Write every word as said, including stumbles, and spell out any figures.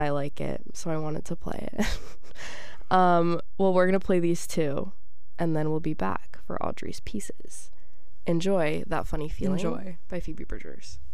I like it, so I wanted to play it. um, well, we're going to play these two, and then we'll be back for Audrey's Pieces. Enjoy That Funny Feeling Enjoy. by Phoebe Bridgers.